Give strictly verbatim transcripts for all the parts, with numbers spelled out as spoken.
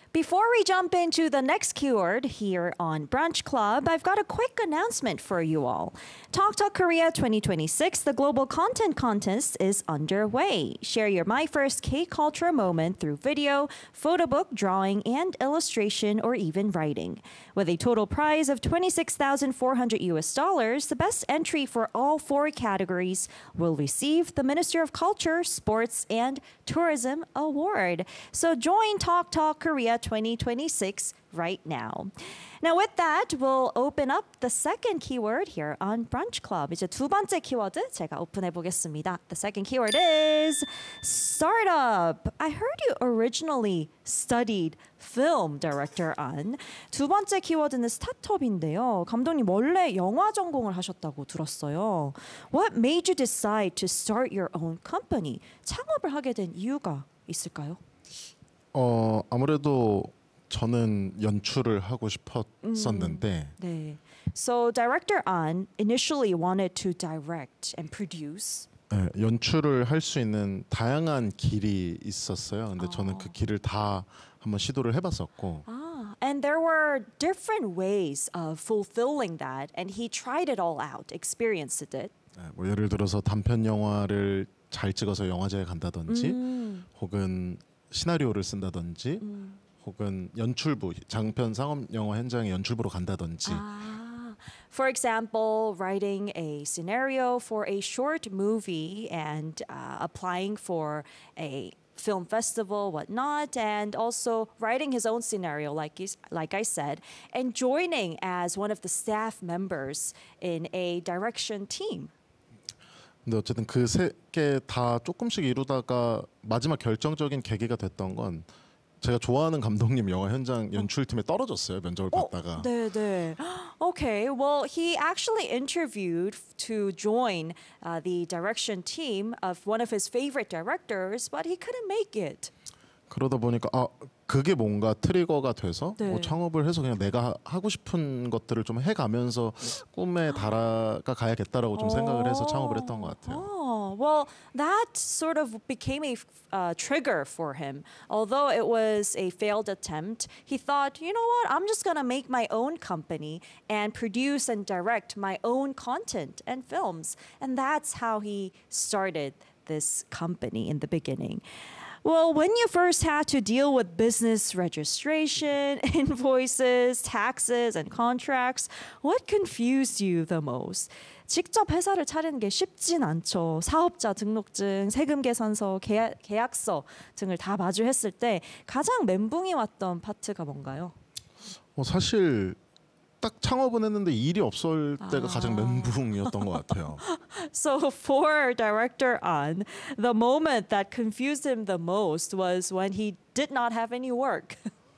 Before we jump into the next keyword here on Brunch Club, I've got a quick announcement for you all. Talk Talk Korea twenty twenty-six, the Global Content Contest, is underway. Share your My First K-Culture moment through video, photo book, drawing, and illustration, or even writing. With a total prize of twenty-six thousand four hundred U S dollars, the best entry for all four categories will receive the Ministry of Culture, Sports, and Tourism Award. So join Talk Talk Korea twenty twenty-six right now. Now with that, we'll open up the second keyword here on Brunch Club. 이제 두 번째 키워드 제가 오픈해 보겠습니다. The second keyword is startup. I heard you originally studied film, Director An. 두 번째 키워드는 스타트업인데요. 감독님 원래 영화 전공을 하셨다고 들었어요. What made you decide to start your own company? 창업을 하게 된 이유가 있을까요? 어 아무래도 저는 연출을 하고 싶었었는데. 음, 네. So Director An initially wanted to direct and produce. 네, 연출을 할 수 있는 다양한 길이 있었어요. 근데 어. 저는 그 길을 다 한번 시도를 해봤었고. Ah, and there were different ways of fulfilling that, and he tried it all out, experienced it. 네, 뭐 예를 들어서 단편 영화를 잘 찍어서 영화제에 간다든지, 음. 혹은 시나리오를 쓴다든지. 음. 혹은 연출부, 장편 상업 영화 현장에 연출부로 간다든지. Ah, for example, writing a scenario for a short movie and uh, applying for a film festival, whatnot, and also writing his own scenario, like he's, like I said, and joining as one of the staff members in a direction team. 근데 어쨌든 그 세 개 다 조금씩 이루다가 마지막 결정적인 계기가 됐던 건 제가 좋아하는 감독님 영화 현장 연출팀에 떨어졌어요. 면접을 받다가. 네, 네. Okay, well, he actually interviewed to join uh, the direction team of one of his favorite directors, but he couldn't make it. 그러다 보니까 아 그게 뭔가 트리거가 돼서 네. 뭐 창업을 해서 그냥 내가 하고 싶은 것들을 좀 해가면서 꿈에 달아가 가야겠다라고 좀 생각을 해서 창업을 했던 것 같아요. Oh, well, that sort of became a uh, trigger for him. Although it was a failed attempt, he thought, you know what, I'm just gonna make my own company and produce and direct my own content and films. And that's how he started this company in the beginning. Well, when you first had to deal with business registration, invoices, taxes, and contracts, what confused you the most? 직접 회사를 차리는 게 쉽진 않죠. 사업자 등록증, 세금 계산서, 계약, 계약서 등을 다 마주했을 때 가장 멘붕이 왔던 파트가 뭔가요? 어, 사실 딱 창업은 했는데 일이 없을 때가 아. 가장 멘붕이었던 것 같아요. So for director An, the moment that confused him the most was when he did not have any work.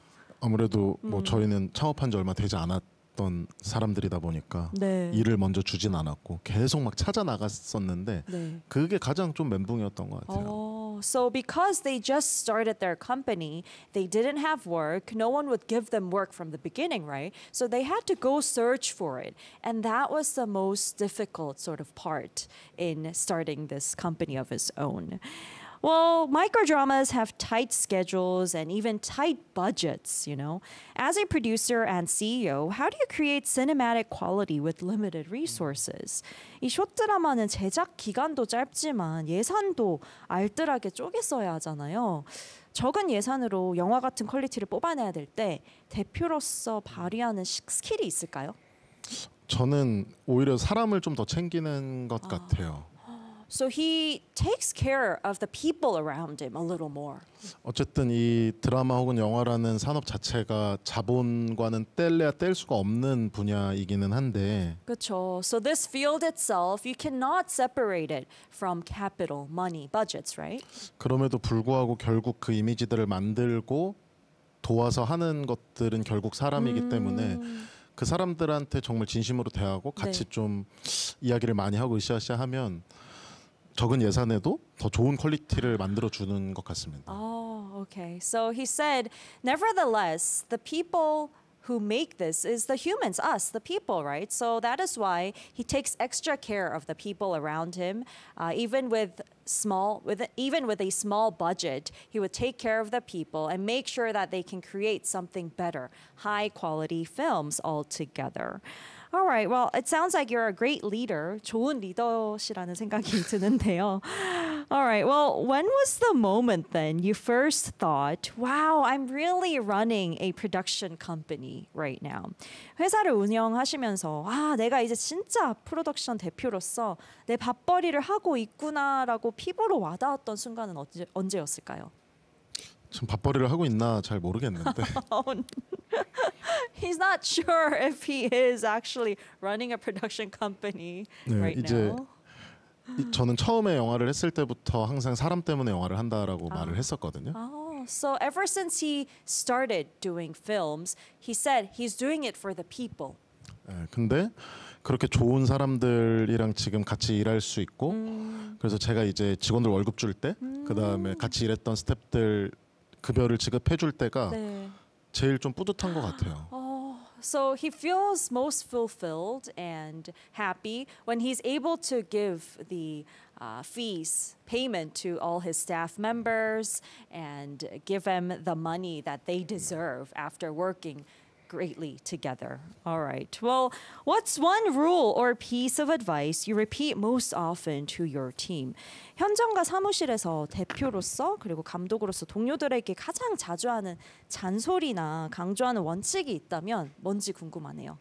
아무래도 뭐 음. 저희는 창업한 지 얼마 되지 않았던 사람들이다 보니까 네. 일을 먼저 주진 않았고 계속 막 찾아 나갔었는데 네. 그게 가장 좀 멘붕이었던 것 같아요. Oh, so because they just started their company, they didn't have work. No one would give them work from the beginning, right? So they had to go search for it. And that was the most difficult sort of part in starting this company of his own. Well, microdramas have tight schedules and even tight budgets, you know. As a producer and C E O, how do you create cinematic quality with limited resources? 이 숏드라마는 제작 기간도 짧지만 예산도 알뜰하게 쪼개 써야 하잖아요. 적은 예산으로 영화 같은 퀄리티를 뽑아내야 될 때 대표로서 발휘하는 스킬이 있을까요? 저는 오히려 사람을 좀 더 챙기는 것 아. 같아요. So he takes care of the people around him a little more. 어쨌든 이 드라마 혹은 영화라는 산업 자체가 자본과는 뗄래야 뗄 수가 없는 분야이기는 한데. 그렇죠. So this field itself, you cannot separate it from capital, money, budgets, right? 그럼에도 불구하고 결국 그 이미지들을 만들고 도와서 하는 것들은 결국 사람이기 음. 때문에 그 사람들한테 정말 진심으로 대하고 같이 네. 좀 이야기를 많이 하고 으쌰으쌰 하면 적은 예산에도 더 좋은 퀄리티를 만들어 주는 것 같습니다. Oh, okay. So he said, nevertheless, the people who make this is the humans, us, the people, right? So that is why he takes extra care of the people around him, uh, even with small, with even with a small budget, he would take care of the people and make sure that they can create something better, high quality films altogether. All right. Well, it sounds like you're a great leader. 좋은 리더시라는 생각이 드는데요. All right. Well, when was the moment then you first thought, wow, I'm really running a production company right now? 회사를 운영하시면서 아, 내가 이제 진짜 프로덕션 대표로서 내 밥벌이를 하고 있구나라고 피부로 와닿았던 순간은 언제, 언제였을까요? 지금 밥벌이를 하고 있나 잘 모르겠는데 He's not sure if he is actually running a production company 네, right 이제 now. 이- 저는 처음에 영화를 했을 때부터 항상 사람 때문에 영화를 한다라고 말을 했었거든요. Oh, so ever since he started doing films, he said he's doing it for the people. 예, 근데 그렇게 좋은 사람들이랑 지금 같이 일할 수 있고 그래서 제가 이제 직원들 월급 줄 때 그다음에 같이 일했던 스태프들 급여를 지급해 줄 때가 네. 제일 좀 뿌듯한 것 같아요. Oh, so he feels most fulfilled and happy when he's able to give the uh, fees payment to all his staff members and give them the money that they deserve after working greatly together. All right. Well, what's one rule or piece of advice you repeat most often to your team? 현장과 사무실에서 대표로서 그리고 감독으로서 동료들에게 가장 자주 하는 잔소리나 강조하는 원칙이 있다면 뭔지 궁금하네요.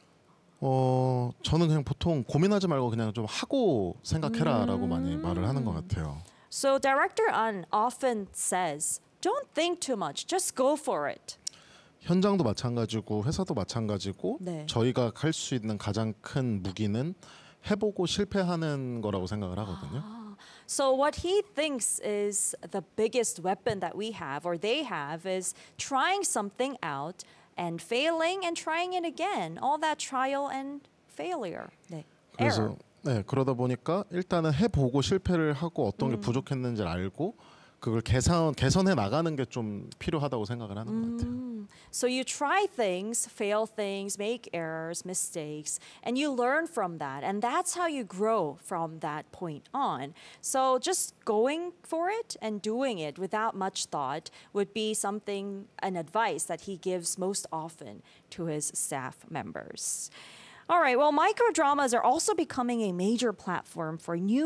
어 저는 그냥 보통 고민하지 말고 그냥 좀 하고 생각해라라고 많이 말을 하는 것 같아요. So director An often says, "Don't think too much. Just go for it." 현장도 마찬가지고 회사도 마찬가지고 네. 저희가 할 수 있는 가장 큰 무기는 해보고 실패하는 거라고 생각을 하거든요. So what he thinks is the biggest weapon that we have or they have is trying something out and failing and trying it again. All that trial and failure. 네. 그래서 네, 그러다 보니까 일단은 해보고 실패를 하고 어떤 게 부족했는지를 알고 그걸 개선 개선해 나가는 게 좀 필요하다고 생각을 하는 것 같아요. So you try things, fail things, make errors, mistakes, and you learn from that. And that's how you grow from that point on. So just going for it and doing it without much thought would be something, an advice that he gives most often to his staff members. All right, well, microdramas are also becoming a major platform for new